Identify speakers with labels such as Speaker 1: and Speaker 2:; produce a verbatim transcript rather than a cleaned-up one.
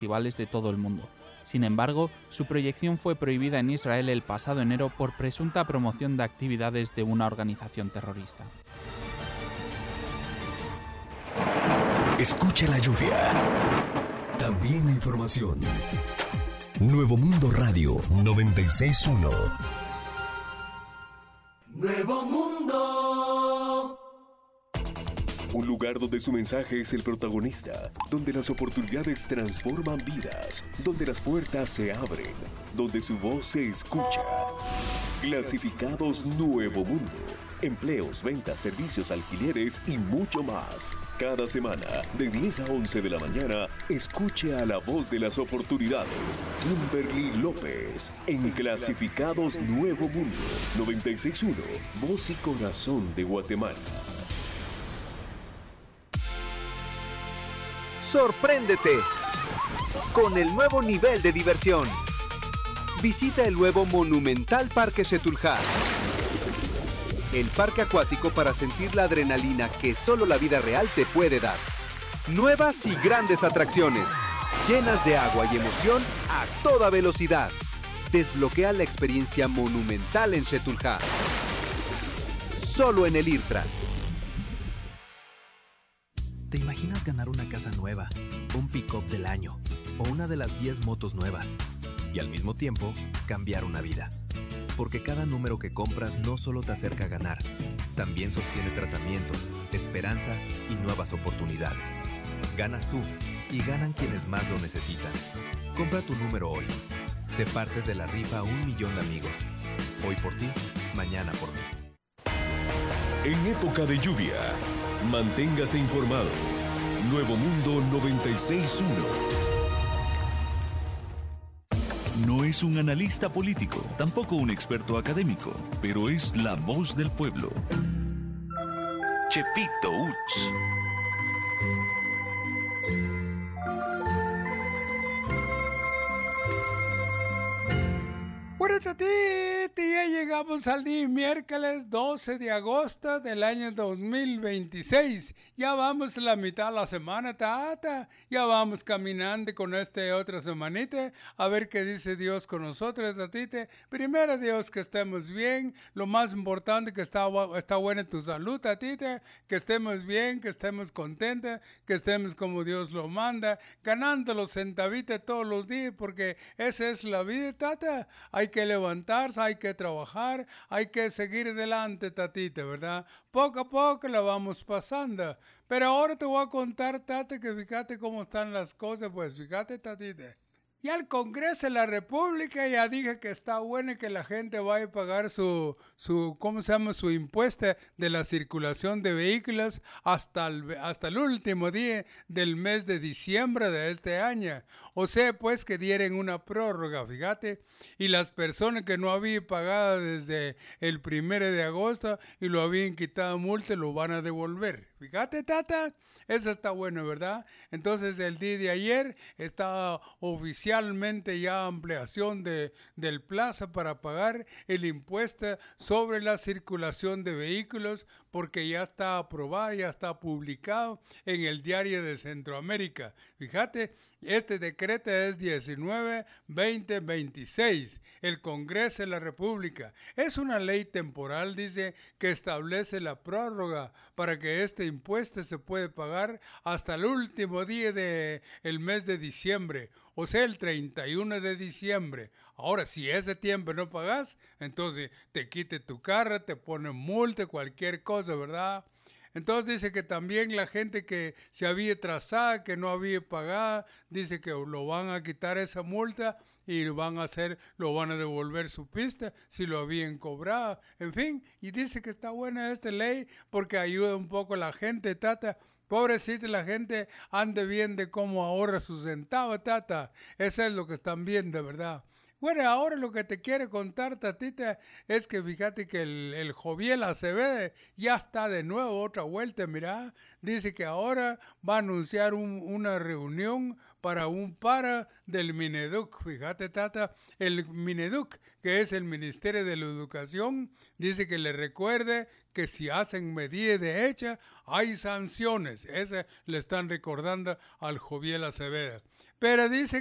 Speaker 1: festivales de todo el mundo. Sin embargo, su proyección fue prohibida en Israel el pasado enero por presunta promoción de actividades de una organización terrorista.
Speaker 2: Escucha la lluvia. También la información. Nuevo Mundo Radio noventa y seis punto uno.
Speaker 3: Nuevo Mundo.
Speaker 2: Un lugar donde su mensaje es el protagonista, donde las oportunidades transforman vidas, donde las puertas se abren, donde su voz se escucha. Clasificados Nuevo Mundo. Empleos, ventas, servicios, alquileres y mucho más. Cada semana, de diez a once de la mañana, escuche a la voz de las oportunidades, Kimberly López, en Clasificados Nuevo Mundo, noventa y seis punto uno, voz y corazón de Guatemala.
Speaker 4: Sorpréndete con el nuevo nivel de diversión. Visita el nuevo Monumental Parque Xetulhá, el parque acuático para sentir la adrenalina que solo la vida real te puede dar. Nuevas y grandes atracciones, llenas de agua y emoción a toda velocidad. Desbloquea la experiencia monumental en Xetulhá. Solo en el IRTRA.
Speaker 5: ¿Te imaginas ganar una casa nueva, un pick-up del año o una de las diez motos nuevas? Y al mismo tiempo, cambiar una vida. Porque cada número que compras no solo te acerca a ganar, también sostiene tratamientos, esperanza y nuevas oportunidades. Ganas tú y ganan quienes más lo necesitan. Compra tu número hoy. Sé parte de la rifa Un Millón de Amigos. Hoy por ti, mañana por mí.
Speaker 2: En época de lluvia, manténgase informado. Nuevo Mundo noventa y seis punto uno.
Speaker 6: No es un analista político, tampoco un experto académico, pero es la voz del pueblo. Chepito Uch.
Speaker 7: Bueno, tatiti, ya llegamos al día miércoles doce de agosto del año dos mil veintiséis. Ya vamos a la mitad de la semana, tata. Ya vamos caminando con esta otra semanita. A ver qué dice Dios con nosotros, tatite. Primero, Dios, que estemos bien. Lo más importante, que está, está buena tu salud, tatite. Que estemos bien, que estemos contentos, que estemos como Dios lo manda. Ganando los centavitos todos los días, porque esa es la vida, tata. Hay que levantarse, hay que trabajar, hay que seguir adelante, tatita, ¿verdad? Poco a poco la vamos pasando. Pero ahora te voy a contar, tata, que fíjate cómo están las cosas, pues fíjate, tatita. Ya el Congreso de la República ya dije que está bueno que la gente vaya a pagar su, su, ¿cómo se llama? Su impuesto de la circulación de vehículos hasta el, hasta el último día del mes de diciembre de este año. O sea, pues que dieran una prórroga, fíjate. Y las personas que no habían pagado desde el primero de agosto y lo habían quitado multa, lo van a devolver. Fíjate, tata, eso está bueno, ¿verdad? Entonces el día de ayer estaba oficialmente ya ampliación de, del plazo para pagar el impuesto sobre la circulación de vehículos, porque ya está aprobado, ya está publicado en el Diario de Centroamérica. Fíjate, este decreto es diecinueve veinte veintiséis. El Congreso de la República es una ley temporal, dice, que establece la prórroga para que este impuesto se puede pagar hasta el último día del mes de diciembre, o sea, el treinta y uno de diciembre. Ahora, si ese tiempo no pagas, entonces te quite tu carro, te ponen multa, cualquier cosa, ¿verdad? Entonces dice que también la gente que se había trazado, que no había pagado, dice que lo van a quitar esa multa y van a hacer, lo van a devolver su pista si lo habían cobrado. En fin, y dice que está buena esta ley porque ayuda un poco a la gente, tata. Pobrecita, la gente ande bien de cómo ahorra sus centavos, tata. Eso es lo que están viendo, ¿verdad? Bueno, ahora lo que te quiero contar, tatita, es que fíjate que el, el Joviel Acevedo ya está de nuevo otra vuelta, mira. Dice que ahora va a anunciar un, una reunión para un para del Mineduc. Fíjate, tata, el Mineduc, que es el Ministerio de la Educación, dice que le recuerde que si hacen medidas de hecha, hay sanciones. Ese le están recordando al Joviel Acevedo. pero dice